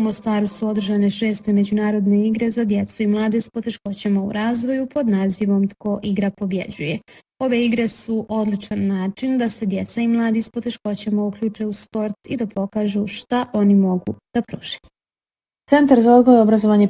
Mostaru su održane 6. međunarodne igre za djecu i mlade s poteškoćama u razvoju pod nazivom Tko igra pobjeđuje. Ove igre su odličan način da se djeca i mladi s poteškoćama uključe u sport i da pokažu šta oni mogu da pruže. Centar za odgoj i obrazovanje